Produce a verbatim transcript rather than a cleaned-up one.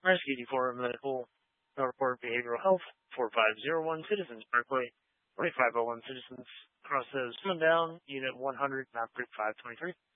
Rescue D four Medical Report Behavioral Health, four five zero one Citizens Berkeley, twenty-five oh one Citizens Crossroads Sundown, Unit one hundred, map group five twenty-three.